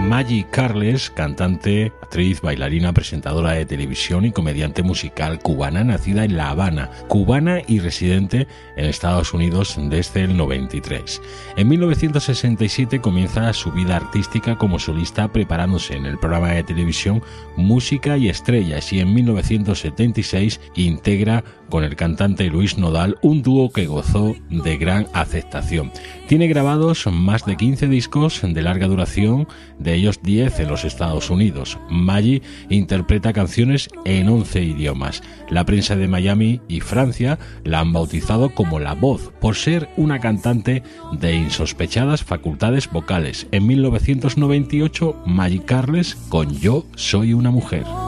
Maggie Carles, cantante, actriz, bailarina, presentadora de televisión y comediante musical cubana, nacida en La Habana, cubana y residente en Estados Unidos desde el 93. En 1967 comienza su vida artística como solista, preparándose en el programa de televisión Música y Estrellas, y en 1976 integra con el cantante Luis Nodal un dúo que gozó de gran aceptación. Tiene grabados más de 15 discos de larga duración, de ellos 10 en los Estados Unidos. Maggie interpreta canciones en 11 idiomas. La prensa de Miami y Francia la han bautizado como La Voz, por ser una cantante de insospechadas facultades vocales. En 1998, Maggie Carles con Yo soy una mujer.